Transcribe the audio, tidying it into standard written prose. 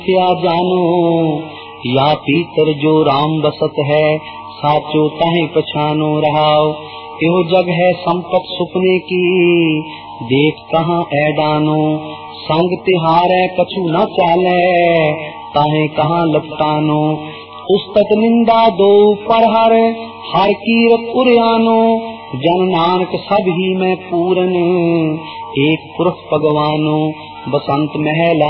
क्या जानो या पीतर जो राम बसत है, साचो ताहि पछानो रहाओ। यो जग है संपत सुपने की, देख कहाँ ऐडानो। संग तिहारे कछु न चाले, ताहे कहाँ लपटानो। उस्तत निंदा दो पर हर कीरत उरियानो। जन नानक सब ही में पूरन, एक पुरुष भगवानो। बसंत महला